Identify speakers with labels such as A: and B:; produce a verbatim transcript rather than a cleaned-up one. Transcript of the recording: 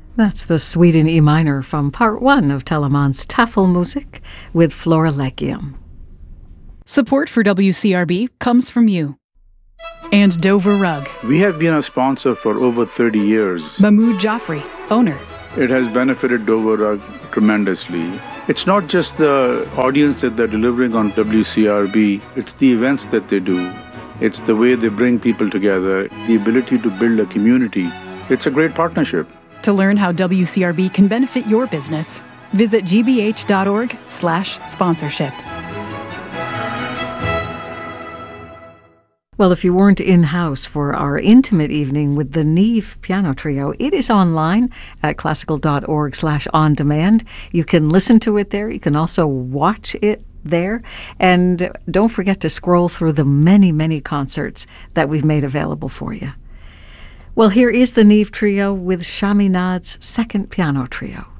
A: That's the Suite in E minor from part one of Telemann's Tafelmusik with Florilegium.
B: Support for W C R B comes from you. And Dover Rug.
C: We have been a sponsor for over thirty years.
B: Mahmoud Jaffrey, owner.
C: It has benefited Dover Rug tremendously. It's not just the audience that they're delivering on W C R B, it's the events that they do. It's the way they bring people together, the ability to build a community. It's a great partnership.
B: To learn how W C R B can benefit your business, visit gbh.org slash sponsorship.
A: Well, if you weren't in-house for our intimate evening with the Neve Piano Trio, it is online at classical.org slash on demand. You can listen to it there. You can also watch it there. And don't forget to scroll through the many, many concerts that we've made available for you. Well, here is the Neve Trio with Chaminade's second piano trio.